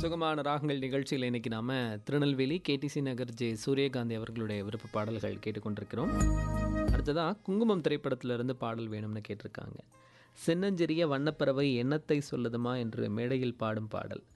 சுகமான ராகங்கள் நிகழ்ச்சியில் இன்னைக்கு நாம திருநெல்வேலி கேடிசி நகர் ஜே சூரியகாந்தி அவர்களுடைய விருப்ப பாடல்கள் கேட்டுக்கொண்டிருக்கிறோம். அடுத்ததா குங்குமம் திரைப்படத்திலிருந்து பாடல் வேணும்னு கேட்டிருக்காங்க. சின்னஞ்சிறிய வண்ணப்பறவை எண்ணத்தை சொல்லுதுமா என்று மேடையில் பாடும் பாடல்.